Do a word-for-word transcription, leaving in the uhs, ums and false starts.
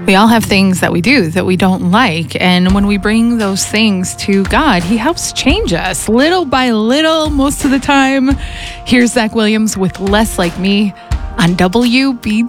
We all have things that we do that we don't like. And when we bring those things to God, He helps change us little by little most of the time. Here's Zach Williams with Less Like Me on W B